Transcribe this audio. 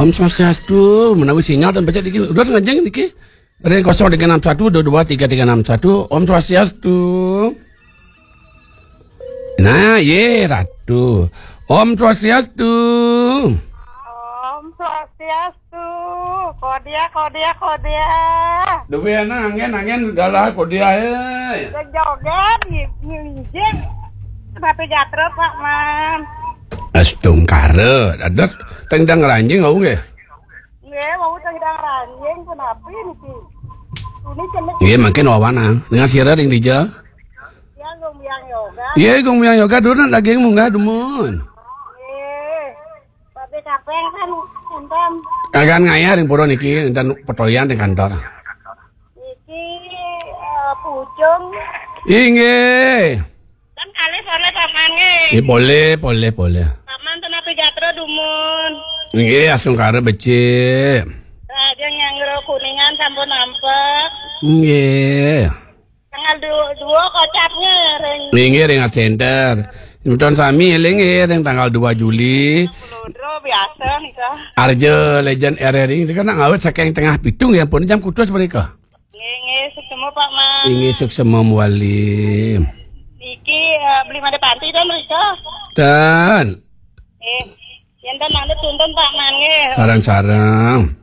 Om Swastiastu, menawi sinyal dan baca dikit. Udah ngajeng dikit. Dari 0361223361. Om Swastiastu. Nah, ye Ratu. Om Swastiastu. Om Swastiastu. Kodia. Dewe nangen galah kodia Joget nyinjing. Tapi jatro Pak Man. Astung kare, dadak tendang ranjing ngau nggih. Nggih, mau tendang ranjing kenapa niki? Ini cenah. Nggih, mangke wawana. Dengan sira ring dija. Ya gombiang yoga. Iya, gombiang yoga dulu lagi munggah dumun. Nggih. Tapi kapeng kan enten. Kagan ngaya ring puro niki dan petoyan di kantor. Niki pucung. Inggih. Kan kali sore paman nggih. Iya boleh. Paman tenapi jatro dumun. Nggih, asung kare becik. Lajeng yang kuningan sampun nampak. Nggih. Tanggal 2 kocapnya ring. Nggih ring center. Nonton sami eling ring tanggal 2 Juli. Lodro biasa nih kah. Arjo Legend RRI itu kan ngawet saking tengah pitung ya pun jam kudus mereka. Nggih, sukses Pak Man. Ingi sukses wali. Iki beli made panti dan mereka. Dan Yang dan nanti tuntun Pak Man nggih. sarang-sarang.